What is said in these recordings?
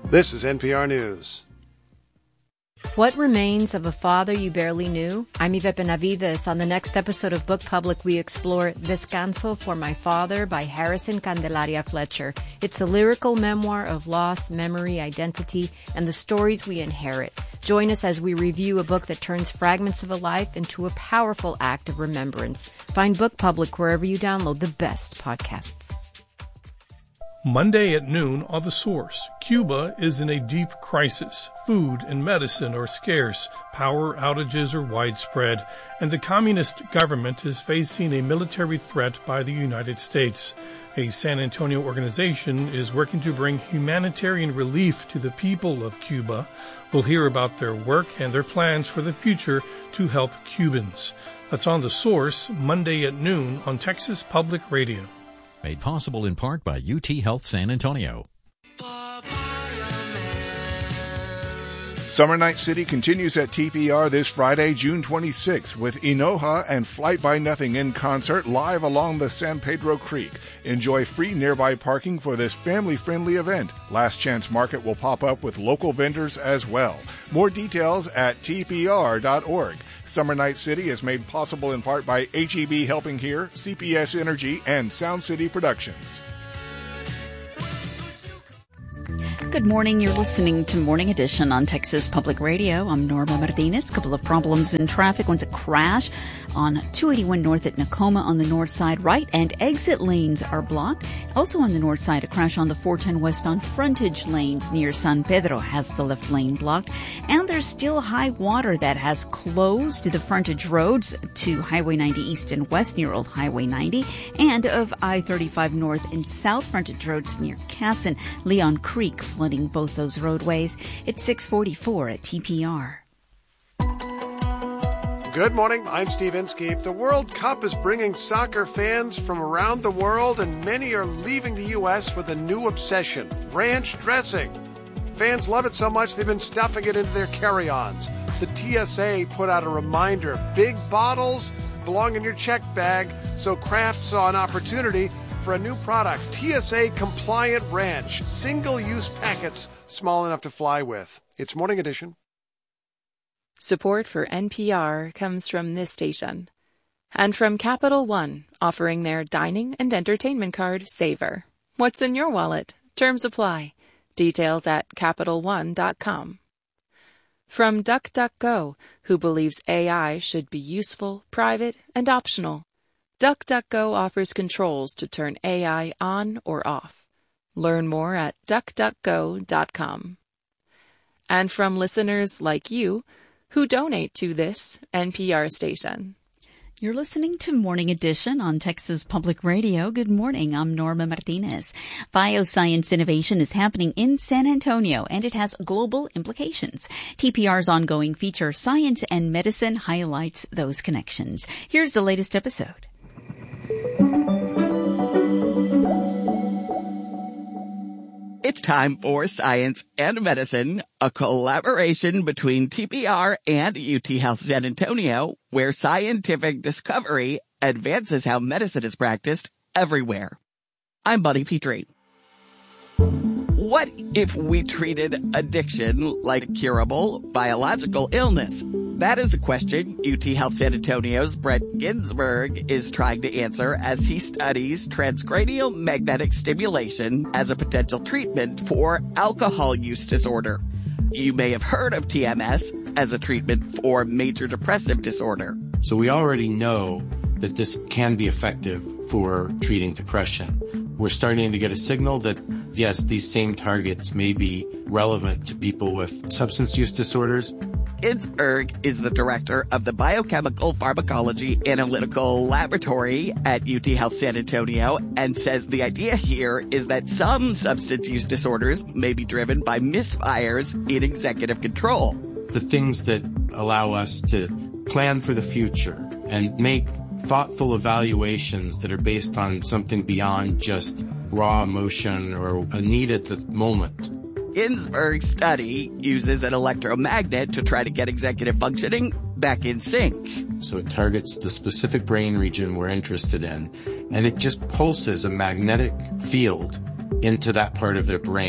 This is NPR News. What Remains of a Father You Barely Knew? I'm Yvette Benavides. On the next episode of Book Public, we explore Descanso for My Father by Harrison Candelaria Fletcher. It's a lyrical memoir of loss, memory, identity, and the stories we inherit. Join us as we review a book that turns fragments of a life into a powerful act of remembrance. Find Book Public wherever you download the best podcasts. Monday at noon on The Source. Cuba is in a deep crisis. Food and medicine are scarce, power outages are widespread, and the communist government is facing a military threat by the United States. A San Antonio organization is working to bring humanitarian relief to the people of Cuba. We'll hear about their work and their plans for the future to help Cubans. That's on The Source, Monday at noon on Texas Public Radio. Made possible in part by UT Health San Antonio. Summer Night City continues at TPR this Friday, June 26th, with Enoja and Flight by Nothing in concert live along the San Pedro Creek. Enjoy free nearby parking for this family-friendly event. Last Chance Market will pop up with local vendors as well. More details at tpr.org. Summer Night City is made possible in part by H-E-B Helping Here, CPS Energy, and Sound City Productions. Good morning. You're listening to Morning Edition on Texas Public Radio. I'm Norma Martinez. Couple of problems in traffic. One's a crash on 281 north at Nakoma on the north side. Right and exit lanes are blocked. Also on the north side, a crash on the 410 westbound frontage lanes near San Pedro has the left lane blocked. And there's still high water that has closed the frontage roads to Highway 90 east and west near Old Highway 90 and of I-35 north and south frontage roads near Casson, Leon Creek, flooding both those roadways. It's 6:44 at TPR. Good morning. I'm Steve Inskeep. The World Cup is bringing soccer fans from around the world, and many are leaving the U.S. with a new obsession, ranch dressing. Fans love it so much they've been stuffing it into their carry-ons. The TSA put out a reminder, big bottles belong in your check bag, so Kraft saw an opportunity for a new product, TSA Compliant Ranch, single-use packets small enough to fly with. It's Morning Edition. Support for NPR comes from this station and from Capital One, offering their dining and entertainment card, Savor. What's in your wallet? Terms apply. Details at CapitalOne.com. From DuckDuckGo, who believes AI should be useful, private, and optional. DuckDuckGo offers controls to turn AI on or off. Learn more at DuckDuckGo.com. And from listeners like you who donate to this NPR station. You're listening to Morning Edition on Texas Public Radio. Good morning. I'm Norma Martinez. Bioscience innovation is happening in San Antonio, and it has global implications. TPR's ongoing feature, Science and Medicine, highlights those connections. Here's the latest episode. It's time for Science and Medicine, a collaboration between TPR and UT Health San Antonio, where scientific discovery advances how medicine is practiced everywhere. I'm Buddy Petrie. What if we treated addiction like a curable biological illness? That is a question UT Health San Antonio's Brett Ginsberg is trying to answer as he studies transcranial magnetic stimulation as a potential treatment for alcohol use disorder. You may have heard of TMS as a treatment for major depressive disorder. So we already know that this can be effective for treating depression. We're starting to get a signal that, yes, these same targets may be relevant to people with substance use disorders. Ginsberg is the director of the Biochemical Pharmacology Analytical Laboratory at UT Health San Antonio and says the idea here is that some substance use disorders may be driven by misfires in executive control. The things that allow us to plan for the future and make thoughtful evaluations that are based on something beyond just raw emotion or a need at the moment. Ginsberg's study uses an electromagnet to try to get executive functioning back in sync. So it targets the specific brain region we're interested in, and it just pulses a magnetic field into that part of their brain.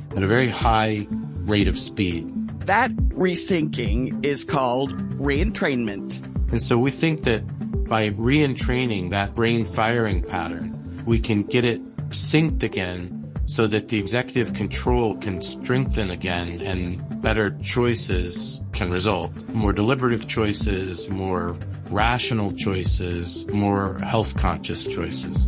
at a very high rate of speed. That resyncing is called re-entrainment. And so we think that by re-entraining that brain firing pattern, we can get it synced again so that the executive control can strengthen again and better choices can result. More deliberative choices, more rational choices, more health-conscious choices.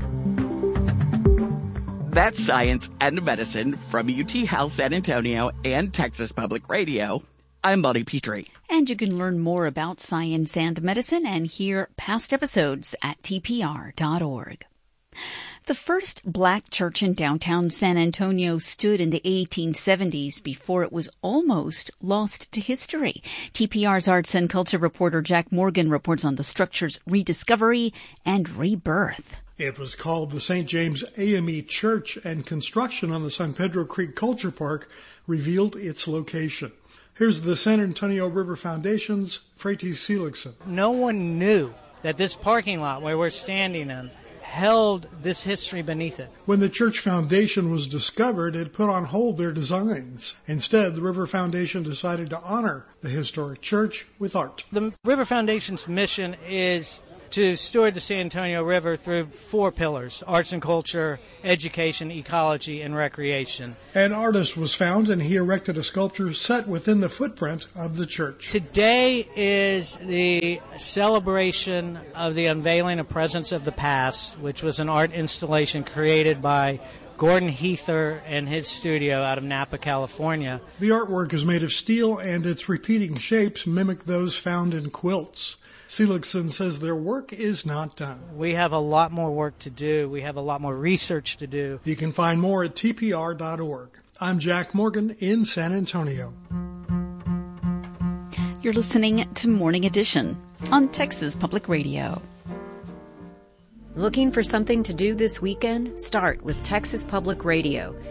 That's Science and Medicine from UT Health San Antonio and Texas Public Radio. I'm Bonnie Petrie. And you can learn more about science and medicine and hear past episodes at tpr.org. The first black church in downtown San Antonio stood in the 1870s before it was almost lost to history. TPR's arts and culture reporter Jack Morgan reports on the structure's rediscovery and rebirth. It was called the St. James AME Church, and construction on the San Pedro Creek Culture Park revealed its location. Here's the San Antonio River Foundation's Fretis Seligson. No one knew that this parking lot where we're standing in held this history beneath it. When the church foundation was discovered, it put on hold their designs. Instead, the River Foundation decided to honor the historic church with art. The River Foundation's mission is to steward the San Antonio River through 4 pillars: arts and culture, education, ecology, and recreation. An artist was found, and he erected a sculpture set within the footprint of the church. Today is the celebration of the unveiling of Presence of the Past, which was an art installation created by Gordon Heather and his studio out of Napa, California. The artwork is made of steel, and its repeating shapes mimic those found in quilts. Seligson says their work is not done. We have a lot more work to do. We have a lot more research to do. You can find more at tpr.org. I'm Jack Morgan in San Antonio. You're listening to Morning Edition on Texas Public Radio. Looking for something to do this weekend? Start with Texas Public Radio.